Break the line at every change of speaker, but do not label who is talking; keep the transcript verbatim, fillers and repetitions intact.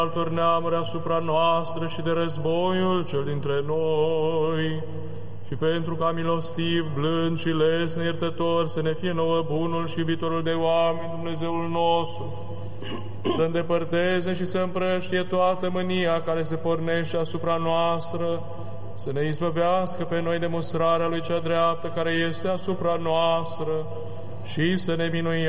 altor neamuri asupra noastră și de războiul cel dintre noi. Și pentru ca milostiv, blând și lesne, iertător, să ne fie nouă bunul și iubitorul de oameni, Dumnezeul nostru, să îndepărteze și să împrăștie toată mânia care se pornește asupra noastră, să ne izbăvească pe noi de mustrarea Lui cea dreaptă care este asupra noastră și să ne minuiască